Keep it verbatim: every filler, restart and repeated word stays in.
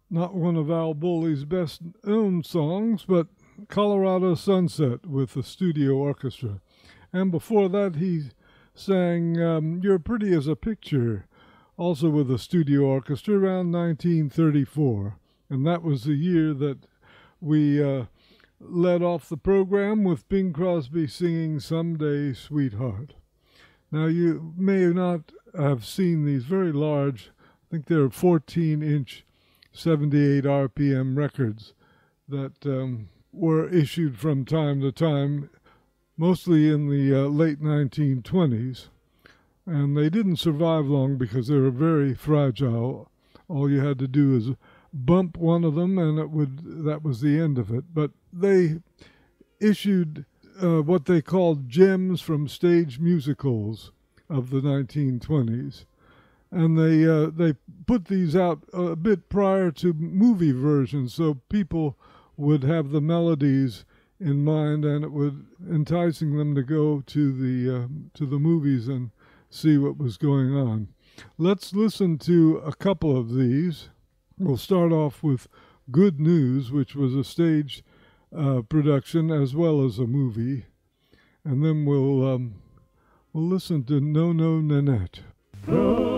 not one of Al Bowley's best known songs, but Colorado Sunset with the studio orchestra. And before that, he sang um, You're Pretty as a Picture, also with a studio orchestra, around nineteen thirty-four. And that was the year that we uh, led off the program with Bing Crosby singing Someday, Sweetheart. Now, you may not have seen these very large, I think they're fourteen-inch, seventy-eight R P M records that um, were issued from time to time, mostly in the uh, late nineteen twenties. And they didn't survive long because they were very fragile. All you had to do is bump one of them and it would that was the end of it. But they issued uh, what they called gems from stage musicals of the nineteen twenties. And they uh, they put these out a bit prior to movie versions, so people would have the melodies in mind, and it would enticing them to go to the uh, to the movies and see what was going on. Let's listen to a couple of these. We'll start off with Good News, which was a stage uh, production as well as a movie, and then we'll um, we'll listen to No No Nanette. No.